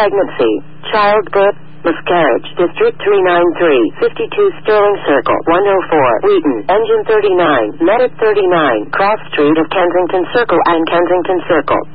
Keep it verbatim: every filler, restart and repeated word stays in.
pregnancy, childbirth, miscarriage. District three ninety-three, fifty-two Sterling Circle, one oh four, Wheaton, Engine thirty-nine, Medic thirty-nine, Cross Street of Kensington Circle and Kensington Circle.